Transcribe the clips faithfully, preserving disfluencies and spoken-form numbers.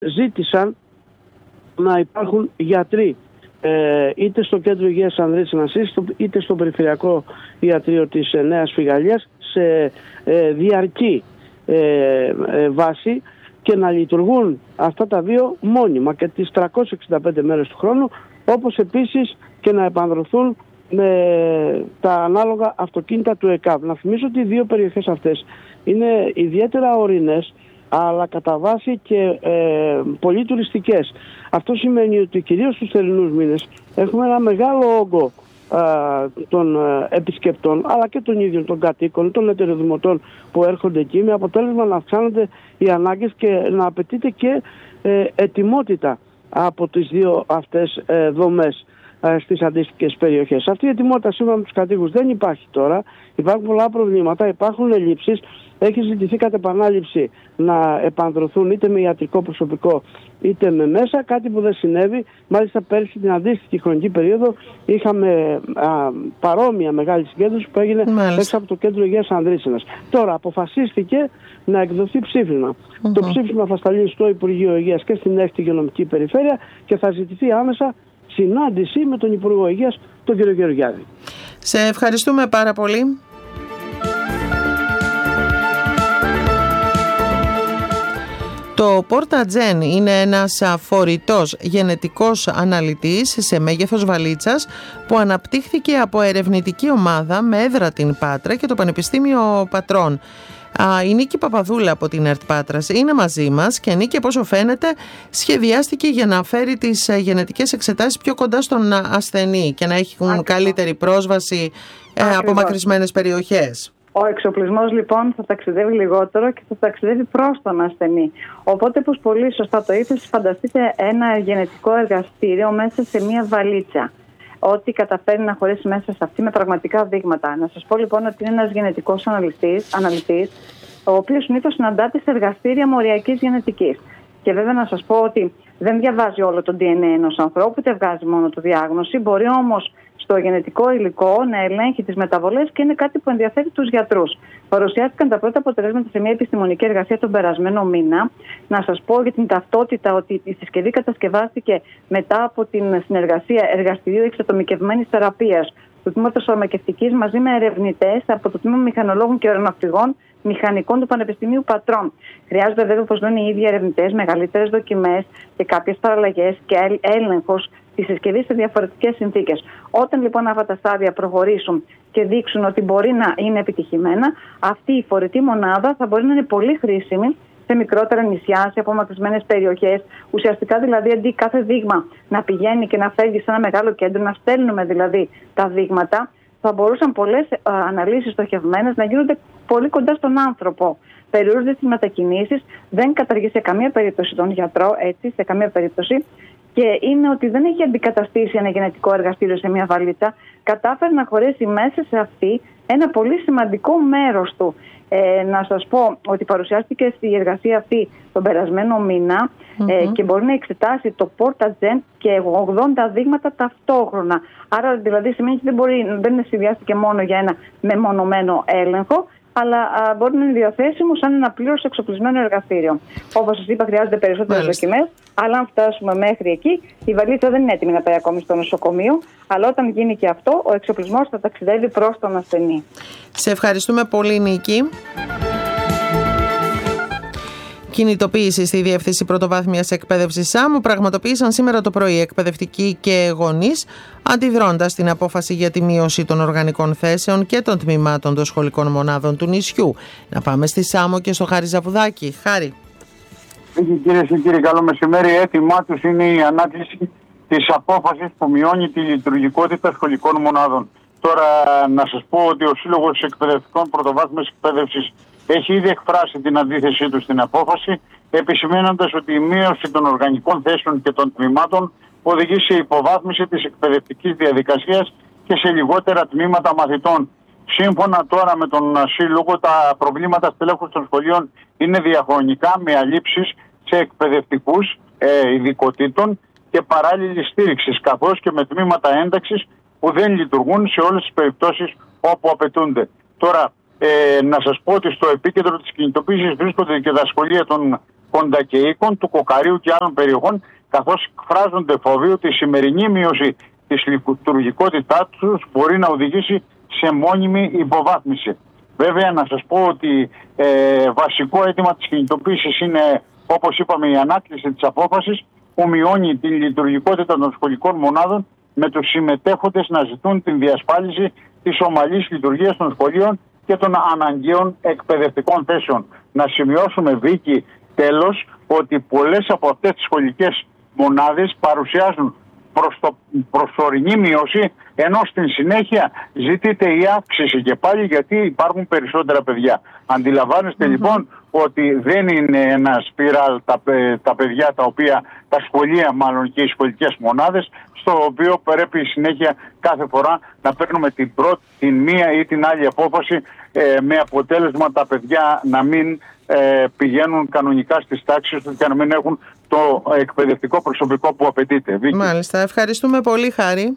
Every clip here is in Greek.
ζήτησαν να υπάρχουν γιατροί ε, είτε στο Κέντρο Υγείας Ανδρίτης είτε στο Περιφερειακό Ιατρείο της ε, Νέας Φυγαλίας σε ε, διαρκή ε, ε, βάση και να λειτουργούν αυτά τα δύο μόνιμα και τις τριακόσιες εξήντα πέντε μέρες του χρόνου, όπως επίσης και να επανδρωθούν με τα ανάλογα αυτοκίνητα του ΕΚΑΒ. Να θυμίσω ότι οι δύο περιοχές αυτές είναι ιδιαίτερα ορεινές, αλλά κατά βάση και ε, πολύ τουριστικές. Αυτό σημαίνει ότι κυρίως στους θερινούς μήνες έχουμε ένα μεγάλο όγκο α, των ε, επισκεπτών, αλλά και των ίδιων των κατοίκων, των εταιροδημοτών που έρχονται εκεί, με αποτέλεσμα να αυξάνονται οι ανάγκες και να απαιτείται και ε, ετοιμότητα από τις δύο αυτές ε, δομές ε, στις αντίστοιχες περιοχές. Αυτή η ετοιμότητα σύμφωνα με τους κατοίκους δεν υπάρχει τώρα. Υπάρχουν πολλά προβλήματα, υπάρχουν ελλείψεις. Έχει ζητηθεί κατ' επανάληψη να επανδρωθούν είτε με ιατρικό προσωπικό είτε με μέσα, κάτι που δεν συνέβη. Μάλιστα πέρσι την αντίστοιχη χρονική περίοδο είχαμε α, παρόμοια μεγάλη συγκέντρωση που έγινε Μάλιστα. έξω από το Κέντρο Υγείας Ανδρίσινας. Τώρα αποφασίστηκε να εκδοθεί ψήφισμα. Mm-hmm. Το ψήφισμα θα σταλεί στο Υπουργείο Υγείας και στην έκτη Υγειονομική Περιφέρεια και θα ζητηθεί άμεσα συνάντηση με τον Υπουργό Υγείας, τον κύριο Γεωργιάδη. Σε ευχαριστούμε πάρα πολύ. Το Portagen είναι ένας φορητός γενετικός αναλυτής σε μέγεθος βαλίτσας που αναπτύχθηκε από ερευνητική ομάδα με έδρα την Πάτρα και το Πανεπιστήμιο Πατρών. Η Νίκη Παπαδούλα από την ΕΡΤ Πάτρας είναι μαζί μας και Νίκη, όπως φαίνεται, σχεδιάστηκε για να φέρει τις γενετικές εξετάσεις πιο κοντά στον ασθενή και να έχουν Άκυρο. καλύτερη πρόσβαση Άκυρο. από μακρισμένες περιοχές. Ο εξοπλισμός λοιπόν θα ταξιδεύει λιγότερο και θα ταξιδεύει προς τον ασθενή. Οπότε, όπως πολύ σωστά το είπες, φανταστείτε ένα γενετικό εργαστήριο μέσα σε μία βαλίτσα. Ό,τι καταφέρει να χωρέσει μέσα σε αυτή με πραγματικά δείγματα. Να σας πω λοιπόν ότι είναι ένας γενετικός αναλυτής, αναλυτής ο οποίος συνήθως συναντάται σε εργαστήρια μοριακής γενετικής. Και βέβαια να σας πω ότι δεν διαβάζει όλο το ντι εν έι ενός ανθρώπου, ούτε βγάζει μόνο το διάγνωση. Μπορεί όμως στο γενετικό υλικό να ελέγχει τις μεταβολές και είναι κάτι που ενδιαφέρει τους γιατρούς. Παρουσιάστηκαν τα πρώτα αποτελέσματα σε μια επιστημονική εργασία τον περασμένο μήνα. Να σας πω για την ταυτότητα ότι η συσκευή κατασκευάστηκε μετά από την συνεργασία εργαστηρίου εξατομικευμένης θεραπείας του τμήματος φαρμακευτικής μαζί με ερευνητές από το τμήμα μηχανολόγων και αεροναυτιγών μηχανικών του Πανεπιστημίου Πατρών. Χρειάζονται βέβαια, όπως λένε οι ίδιοι ερευνητές, μεγαλύτερες δοκιμές και κάποιες παραλλαγές και έλεγχος τη συσκευή σε διαφορετικές συνθήκες. Όταν λοιπόν αυτά τα στάδια προχωρήσουν και δείξουν ότι μπορεί να είναι επιτυχημένα, αυτή η φορητή μονάδα θα μπορεί να είναι πολύ χρήσιμη σε μικρότερα νησιά, σε απομακρυσμένες περιοχές. Ουσιαστικά δηλαδή αντί κάθε δείγμα να πηγαίνει και να φεύγει σε ένα μεγάλο κέντρο, να στέλνουμε δηλαδή τα δείγματα, θα μπορούσαν πολλές αναλύσεις στοχευμένες να γίνονται πολύ κοντά στον άνθρωπο. Περιορίζονται τις μετακινήσεις, δεν καταργεί σε καμία περίπτωση τον γιατρό, έτσι, σε καμία περίπτωση. Και είναι ότι δεν έχει αντικαταστήσει ένα γενετικό εργαστήριο σε μια βαλίτσα. Κατάφερε να χωρέσει μέσα σε αυτή ένα πολύ σημαντικό μέρος του. Ε, να σας πω ότι παρουσιάστηκε στη εργασία αυτή τον περασμένο μήνα mm-hmm. ε, και μπορεί να εξετάσει το Portagen και ογδόντα δείγματα ταυτόχρονα. Άρα δηλαδή σημαίνει ότι δεν, μπορεί, δεν συνδυάστηκε μόνο για ένα μεμονωμένο έλεγχο, αλλά α, μπορεί να είναι διαθέσιμο σαν ένα πλήρως εξοπλισμένο εργαστήριο. Όπως σας είπα, χρειάζονται περισσότερες δοκιμές, αλλά αν φτάσουμε μέχρι εκεί, η βαλίτσα δεν είναι έτοιμη να πάει ακόμη στο νοσοκομείο. Αλλά όταν γίνει και αυτό, ο εξοπλισμός θα ταξιδεύει προς τον ασθενή. Σε ευχαριστούμε πολύ, Νίκη. Κινητοποίηση στη Διεύθυνση Πρωτοβάθμιας Εκπαίδευσης ΣΑΜΟΥ πραγματοποίησαν σήμερα το πρωί εκπαιδευτικοί και γονείς, αντιδρώντας την απόφαση για τη μείωση των οργανικών θέσεων και των τμήματων των σχολικών μονάδων του νησιού. Να πάμε στη ΣΑΜΟ και στο Χάρη Ζαβουδάκη. Χάρη. Κυρίες και κύριοι, καλό μεσημέρι. Έτοιμά τους είναι η ανάκληση της απόφασης που μειώνει τη λειτουργικότητα σχολικών μονάδων. Τώρα να σας πω ότι ο Σύλλογος Εκπαιδευτικών Πρωτοβάθμιας Εκπαίδευσης έχει ήδη εκφράσει την αντίθεσή του στην απόφαση, επισημαίνοντας ότι η μείωση των οργανικών θέσεων και των τμήματων οδηγεί σε υποβάθμιση της εκπαιδευτικής διαδικασίας και σε λιγότερα τμήματα μαθητών. Σύμφωνα τώρα με τον Σύλλογο, τα προβλήματα στελέχους των σχολείων είναι διαχρονικά, με αλήψεις σε εκπαιδευτικούς ε, ειδικοτήτων και παράλληλη στήριξη, καθώς και με τμήματα ένταξης που δεν λειτουργούν σε όλες τις περιπτώσεις όπου απαιτούνται. Τώρα, ε, να σας πω ότι στο επίκεντρο της κινητοποίησης βρίσκονται και τα σχολεία των Κοντακεϊκών, του Κοκαρίου και άλλων περιοχών, καθώς εκφράζονται φόβοι ότι η σημερινή μείωση της λειτουργικότητάς τους μπορεί να οδηγήσει σε μόνιμη υποβάθμιση. Βέβαια, να σας πω ότι ε, βασικό αίτημα της κινητοποίησης είναι, όπως είπαμε, η ανάκληση της απόφασης που μειώνει τη λειτουργικότητα των σχολικών μονάδων, με τους συμμετέχοντες να ζητούν την διασφάλιση της ομαλής λειτουργίας των σχολείων και των αναγκαίων εκπαιδευτικών θέσεων. Να σημειώσουμε, Βίκη, τέλος, ότι πολλές από αυτές τις σχολικές μονάδες παρουσιάζουν προς το προσωρινή μείωση, ενώ στην συνέχεια ζητείται η αύξηση και πάλι, γιατί υπάρχουν περισσότερα παιδιά. Αντιλαμβάνεστε mm-hmm. λοιπόν ότι δεν είναι ένα σπιράλ τα, τα παιδιά, τα οποία, τα σχολεία μάλλον και οι σχολικές μονάδες, στο οποίο πρέπει συνέχεια κάθε φορά να παίρνουμε την πρώτη, την μία ή την άλλη απόφαση, ε, με αποτέλεσμα τα παιδιά να μην ε, πηγαίνουν κανονικά στις τάξεις τους και να μην έχουν το εκπαιδευτικό προσωπικό που απαιτείται. Μάλιστα. Ευχαριστούμε πολύ, Χάρη.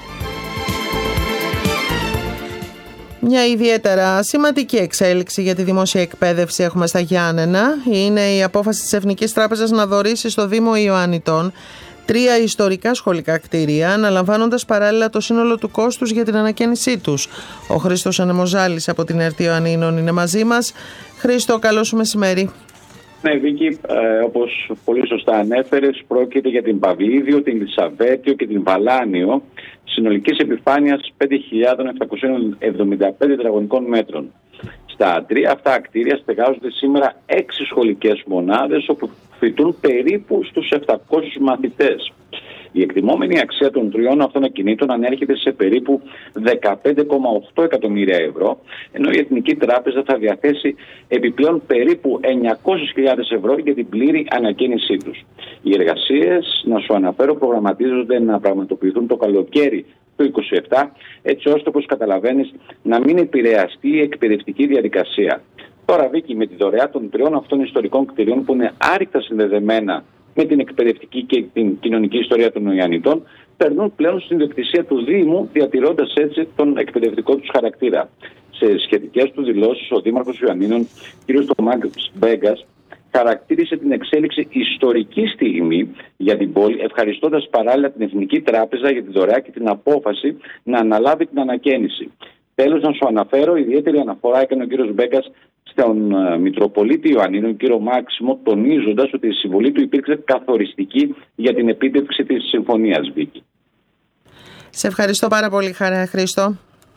Μια ιδιαίτερα σημαντική εξέλιξη για τη δημόσια εκπαίδευση έχουμε στα Γιάννενα. Είναι η απόφαση της Εθνικής Τράπεζας να δωρήσει στο Δήμο Ιωαννιτών τρία ιστορικά σχολικά κτίρια, αναλαμβάνοντας παράλληλα το σύνολο του κόστους για την ανακαίνισή τους. Ο Χρήστος Ανεμοζάλης από την ΕΡΤ Ιωαννίνων είναι μαζί μας. Χρήστο, καλό σου μεσημέρι. Ναι, Βίκη, ε, όπως πολύ σωστά ανέφερες, πρόκειται για την Παυλίδιο, την Λισαβέτιο και την Βαλάνιο, συνολικής επιφάνειας πέντε χιλιάδες επτακόσια εβδομήντα πέντε τετραγωνικών μέτρων. Στα τρία αυτά κτίρια στεγάζονται σήμερα έξι σχολικές μονάδες, όπου φοιτούν περίπου στους επτακόσιους μαθητές. Η εκτιμόμενη αξία των τριών αυτών ακινήτων ανέρχεται σε περίπου δεκαπέντε κόμμα οκτώ εκατομμύρια ευρώ, ενώ η Εθνική Τράπεζα θα διαθέσει επιπλέον περίπου εννιακόσιες χιλιάδες ευρώ για την πλήρη ανακαίνισή τους. Οι εργασίες, να σου αναφέρω, προγραμματίζονται να πραγματοποιηθούν το καλοκαίρι του είκοσι επτά, έτσι ώστε, όπως καταλαβαίνεις, να μην επηρεαστεί η εκπαιδευτική διαδικασία. Τώρα, Βίκη, με τη δωρεά των τριών αυτών ιστορικών κτηρίων που είναι άρρηκτα συνδεδεμένα με την εκπαιδευτική και την κοινωνική ιστορία των Ιωαννιτών, περνούν πλέον στην ιδιοκτησία του Δήμου, διατηρώντας έτσι τον εκπαιδευτικό τους χαρακτήρα. Σε σχετικές του δηλώσεις, ο Δήμαρχος Ιωαννίνων, κ. Τομάκης Μπέγκας, χαρακτήρισε την εξέλιξη ιστορική στιγμή για την πόλη, ευχαριστώντας παράλληλα την Εθνική Τράπεζα για τη δωρεά και την απόφαση να αναλάβει την ανακαίνιση. Τέλος, να σου αναφέρω, ιδιαίτερη αναφορά έκανε ο κ. Μπέγκας στον uh, Μητροπολίτη Ιωαννίνων, κ. Μάξιμο, τονίζοντας ότι η συμβολή του υπήρξε καθοριστική για την επίτευξη της συμφωνίας, Βίκη. Σε ευχαριστώ πάρα πολύ, Χρήστο.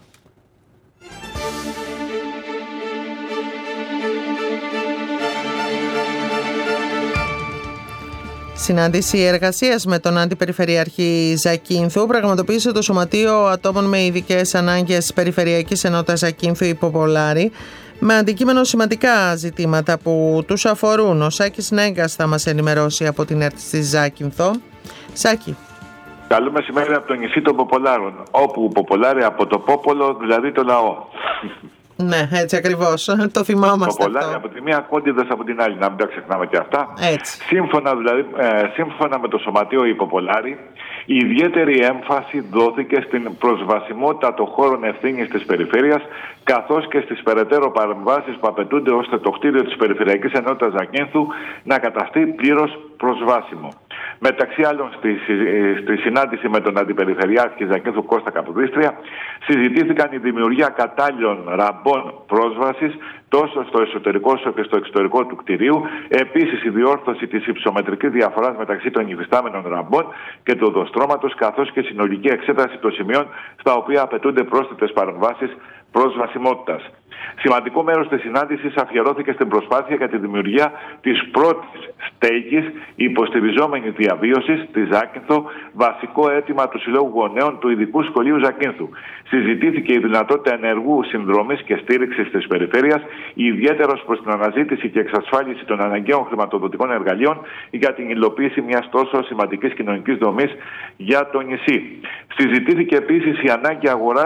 Συνάντηση εργασίας με τον Αντιπεριφερειάρχη Ζακίνθου πραγματοποίησε το Σωματείο Ατόμων με Ειδικές Ανάγκες Περιφερειακής Ενότητας Ζακίνθου Υποπολάρη, με αντικείμενο σημαντικά ζητήματα που τους αφορούν. Ο Σάκης Νέγκας θα μας ενημερώσει από την ΕΡΤ στη Ζάκυνθο. Σάκη. Καλό μεσημέρι από το νησί των Ποπολάρων, όπου Ποπολάρη από το Πόπολο, δηλαδή το λαό. Ναι, έτσι ακριβώς. Το θυμάμαστε. Ποπολάρη από τη μία, Κόντιδες από την άλλη. Να μην τα ξεχνάμε και αυτά. Έτσι. Σύμφωνα, δηλαδή, ε, σύμφωνα με το Σωματείο Υποπολάρη, η ιδιαίτερη έμφαση δόθηκε στην προσβασιμότητα των χώρων ευθύνης της περιφέρειας, καθώς και στις περαιτέρω παρεμβάσεις που απαιτούνται ώστε το κτίριο της Περιφερειακής Ενότητας Ζακίνθου να καταστεί πλήρως προσβάσιμο. Μεταξύ άλλων, στη, στη συνάντηση με τον Αντιπεριφερειάρχη Ζακίνθου Κώστα Καποδίστρια, συζητήθηκαν η δημιουργία κατάλληλων ραμπών πρόσβασης τόσο στο εσωτερικό όσο και στο εξωτερικό του κτηρίου. Επίσης, η διόρθωση της υψομετρικής διαφοράς μεταξύ των υφιστάμενων ραμπών και του οδοστρώματος, καθώς και συνολική εξέταση των σημείων στα οποία απαιτούνται πρόσθετες παρεμβάσεις προσβασιμότητας. Σημαντικό μέρος της συνάντησης αφιερώθηκε στην προσπάθεια για τη δημιουργία της πρώτης στέγης υποστηριζόμενης διαβίωσης στη Ζάκυνθο, βασικό αίτημα του Συλλόγου Γονέων του Ειδικού Σχολείου Ζακίνθου. Συζητήθηκε η δυνατότητα ενεργού συνδρομής και στήριξης της περιφέρειας, ιδιαίτερα προς την αναζήτηση και εξασφάλιση των αναγκαίων χρηματοδοτικών εργαλείων για την υλοποίηση μιας τόσο σημαντικής κοινωνικής δομής για το νησί. Συζητήθηκε επίσης η ανάγκη αγοράς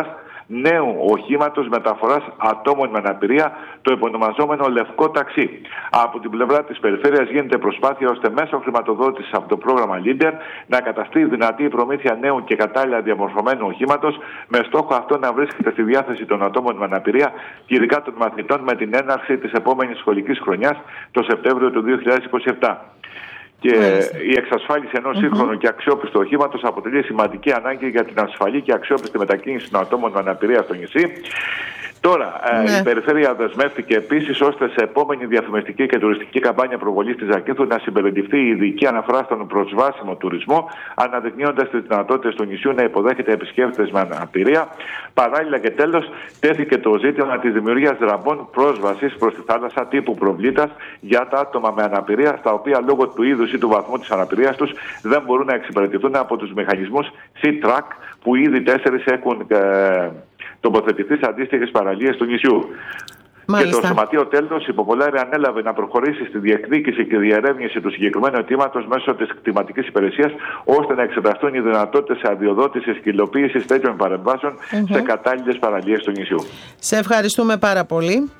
νέου οχήματος μεταφοράς ατόμων με αναπηρία, το επωνομαζόμενο λευκό ταξί. Από την πλευρά της περιφέρειας γίνεται προσπάθεια ώστε μέσω χρηματοδότησης από το πρόγραμμα Leader να καταστεί δυνατή η προμήθεια νέου και κατάλληλα διαμορφωμένου οχήματος, με στόχο αυτό να βρίσκεται στη διάθεση των ατόμων με αναπηρία και ειδικά των μαθητών με την έναρξη της επόμενης σχολικής χρονιάς το Σεπτέμβριο του δύο χιλιάδες είκοσι επτά. Και η εξασφάλιση ενός mm-hmm. σύγχρονου και αξιόπιστου οχήματος αποτελεί σημαντική ανάγκη για την ασφαλή και αξιόπιστη μετακίνηση των ατόμων με αναπηρία στο νησί. Τώρα, ναι. η Περιφέρεια δεσμεύτηκε επίσης ώστε σε επόμενη διαφημιστική και τουριστική καμπάνια προβολής της Ζακίνθου να συμπεριληφθεί η ειδική αναφορά στον προσβάσιμο τουρισμό, αναδεικνύοντας τις δυνατότητες του νησιού να υποδέχεται επισκέπτες με αναπηρία. Παράλληλα και τέλος, τέθηκε το ζήτημα της δημιουργίας ραμπών πρόσβασης προς τη θάλασσα τύπου προβλήτας για τα άτομα με αναπηρία, στα οποία λόγω του είδους ή του βαθμού της αναπηρίας τους δεν μπορούν να εξυπηρετηθούν από τους μηχανισμούς Sea-Track, που ήδη τέσσερις έχουν ε, τοποθετηθεί σε αντίστοιχες παραλίες του νησιού. Μάλιστα. Και το Σωματείο Τέλδος Υποπολάρη ανέλαβε να προχωρήσει στη διεκδίκηση και διερεύνηση του συγκεκριμένου αιτήματος μέσω της κτηματικής υπηρεσίας, ώστε να εξεταστούν οι δυνατότητες αδειοδότησης και υλοποίησης τέτοιων παρεμβάσεων mm-hmm. σε κατάλληλες παραλίες του νησιού. Σε ευχαριστούμε πάρα πολύ.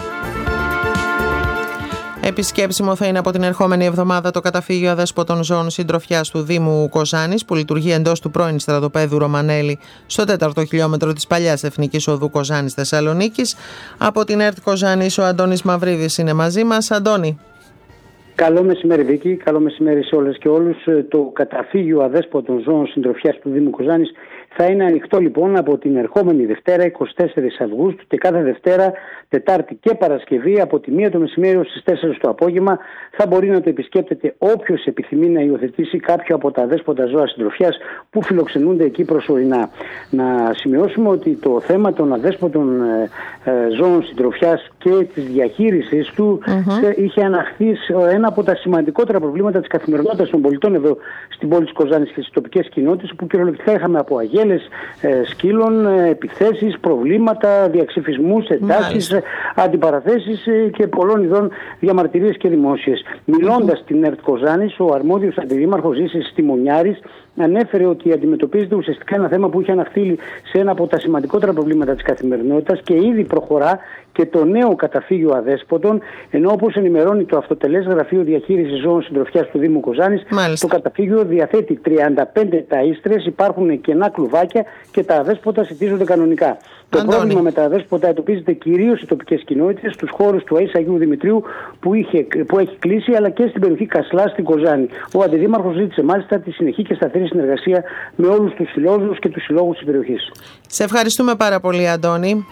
Επισκέψιμο θα είναι από την ερχόμενη εβδομάδα το καταφύγιο αδέσποτων ζώων συντροφιάς του Δήμου Κοζάνης, που λειτουργεί εντός του πρώην στρατοπέδου Ρωμανέλη, στο τέταρτο χιλιόμετρο της παλιάς Εθνικής Οδού Κοζάνης Θεσσαλονίκης. Από την ΕΡΤ Κοζάνης ο Αντώνης Μαυρίδης είναι μαζί μας. Αντώνη. Καλό μεσημέρι Βίκη, καλό μεσημέρι σε όλες και όλους. Το καταφύγιο αδέσποτων ζώων συντροφιάς του Δήμου Κοζάνης θα είναι ανοιχτό λοιπόν από την ερχόμενη Δευτέρα εικοστή τέταρτη Αυγούστου και κάθε Δευτέρα, Τετάρτη και Παρασκευή από τη μία το μεσημέρι ως τις τέσσερις το απόγευμα. Θα μπορεί να το επισκέπτεται όποιος επιθυμεί να υιοθετήσει κάποιο από τα αδέσποτα ζώα συντροφιάς που φιλοξενούνται εκεί προσωρινά. Να σημειώσουμε ότι το θέμα των αδέσποτων ε, ε, ζώων συντροφιάς και της διαχείρισης του mm-hmm. είχε αναχθεί ένα από τα σημαντικότερα προβλήματα της καθημερινότητας των πολιτών εδώ στην πόλη της Κοζάνης και στις τοπικές κοινότητες, που κυριολεκτικά είχαμε από αγέλες ε, σκύλων, ε, επιθέσεις, προβλήματα, διαξυφισμούς, εντάσεις, ε, αντιπαραθέσεις ε, και πολλών ειδών διαμαρτυρίες και δημόσιες. Μιλώντας mm-hmm. στην ΕΡΤ Κοζάνης, ο αρμόδιος αντιδήμαρχος Ζήσης Στιμονιάρης ανέφερε ότι αντιμετωπίζεται ουσιαστικά ένα θέμα που είχε αναχθεί σε ένα από τα σημαντικότερα προβλήματα της καθημερινότητας και ήδη προχωρά και το νέο καταφύγιο αδέσποτων, ενώ όπως ενημερώνει το αυτοτελές Γραφείο Διαχείρισης Ζώων Συντροφιάς του Δήμου Κοζάνης, το καταφύγιο διαθέτει τριάντα πέντε ταΐστρες, υπάρχουν κενά κλουβάκια και τα αδέσποτα σιτίζονται κανονικά. Το πρόβλημα με τα αδέσποτα εντοπίζεται κυρίως σε τοπικές κοινότητες, στους χώρους του ΑΕΣ Αγίου Δημητρίου που, είχε, που έχει κλείσει, αλλά και στην περιοχή Κασλά στην Κοζάνη. Ο Αντιδήμαρχος ζήτησε μάλιστα τη συνεχή και σταθερή συνεργασία με όλους τους συλλόγους και τους συλλόγους της περιοχής. Σε ευχαριστούμε πάρα πολύ, Αντώνη.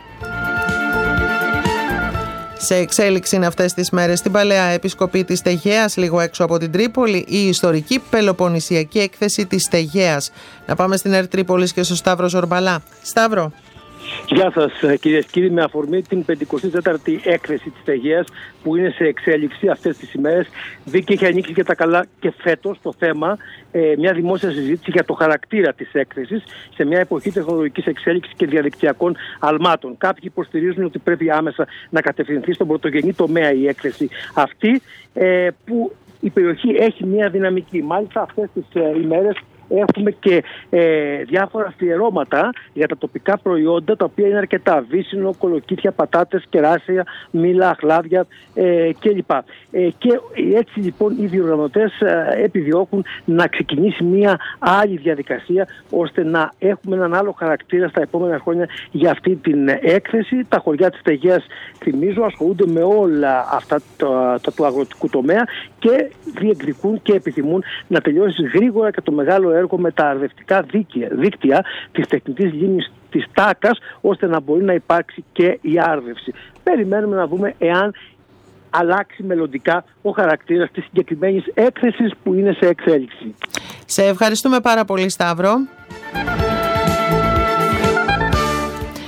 Σε εξέλιξη είναι αυτές τις μέρες στην Παλαιά Επισκοπή της Στεγέας, λίγο έξω από την Τρίπολη, η ιστορική πελοποννησιακή έκθεση της Στεγέας. Να πάμε στην ΕΡΤ Τρίπολης και στο Σταύρο Ζορμπαλά. Σταύρο. Γεια σας κυρίες και κύριοι, με αφορμή την πενηκοστή τέταρτη έκθεση της Στεγέας που είναι σε εξέλιξη αυτές τις ημέρες, Βίκη, έχει ανοίξει και τα καλά και φέτος το θέμα, ε, μια δημόσια συζήτηση για το χαρακτήρα της έκθεσης σε μια εποχή τεχνολογικής εξέλιξης και διαδικτυακών αλμάτων. Κάποιοι υποστηρίζουν ότι πρέπει άμεσα να κατευθυνθεί στον πρωτογενή τομέα η έκθεση αυτή, ε, που η περιοχή έχει μια δυναμική. Μάλιστα αυτές τις ε, ημέρες έχουμε και ε, διάφορα αφιερώματα για τα τοπικά προϊόντα, τα οποία είναι αρκετά. Βύσσινο, κολοκύθια, πατάτες, κεράσια, μήλα, αχλάδια ε, κλπ. Ε, και έτσι λοιπόν οι διοργανωτές ε, επιδιώκουν να ξεκινήσει μια άλλη διαδικασία, ώστε να έχουμε έναν άλλο χαρακτήρα στα επόμενα χρόνια για αυτή την έκθεση. Τα χωριά της Στεγέας, θυμίζω, ασχολούνται με όλα αυτά τα, τα του αγροτικού τομέα και διεκδικούν και επιθυμούν να τελειώσει γρήγορα και το μεγάλο έργο με τα αρδευτικά δίκτυα, δίκτυα της τεχνητής λίμνης της Τάκας, ώστε να μπορεί να υπάρξει και η άρδευση. Περιμένουμε να δούμε εάν αλλάξει μελλοντικά ο χαρακτήρας της συγκεκριμένης έκθεσης που είναι σε εξέλιξη. Σε ευχαριστούμε πάρα πολύ, Σταύρο.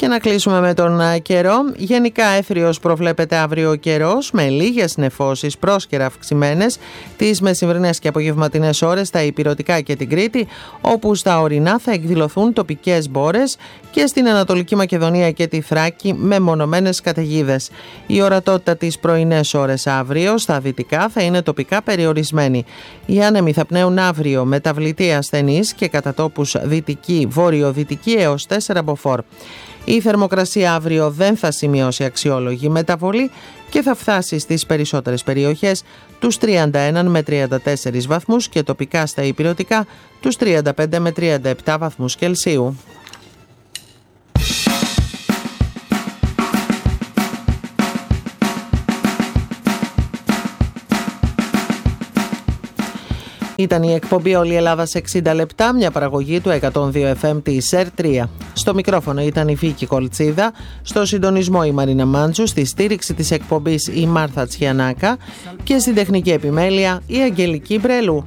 Και να κλείσουμε με τον καιρό. Γενικά έθριος προβλέπεται αύριο ο καιρός, με λίγες νεφώσεις πρόσκαιρα αυξημένες τις μεσημβρινές και απογευματινές ώρες στα ηπειρωτικά και την Κρήτη, όπου στα ορεινά θα εκδηλωθούν τοπικές μπόρες, και στην Ανατολική Μακεδονία και τη Θράκη με μονομένες καταιγίδες. Η ορατότητα τις πρωινές ώρες αύριο στα δυτικά θα είναι τοπικά περιορισμένη. Οι άνεμοι θα πνέουν αύριο μεταβλητή ασθενής και κατά τόπους δυτική, βόρειο-δυτική έως τέσσερα μποφόρ. Η θερμοκρασία αύριο δεν θα σημειώσει αξιόλογη μεταβολή και θα φτάσει στις περισσότερες περιοχές τους τριάντα ένα με τριάντα τέσσερις βαθμούς και τοπικά στα ηπειρωτικά τους τριάντα πέντε με τριάντα επτά βαθμούς Κελσίου. Ήταν η εκπομπή «Όλη η Ελλάδα σε εξήντα λεπτά», μια παραγωγή του εκατόν δύο εφ εμ της ΕΡ τρία. Στο μικρόφωνο ήταν η Βίκη Κολτσίδα, στο συντονισμό η Μαρίνα Μάντσου, στη στήριξη της εκπομπής η Μάρθα Τσιανάκα και στην τεχνική επιμέλεια η Αγγελική Μπρέλου.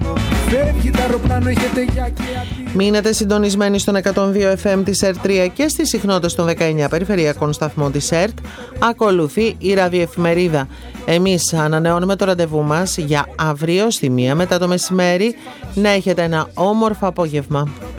Μείνετε συντονισμένοι στον εκατόν δύο εφ εμ της ΕΡ τρία και στις συχνότητες των δεκαεννιά περιφερειακών σταθμών της ΕΡΤ. Ακολουθεί η ραδιοεφημερίδα. Εμείς ανανεώνουμε το ραντεβού μας για αύριο στη μία μετά το μεσημέρι. Να έχετε ένα όμορφο απόγευμα.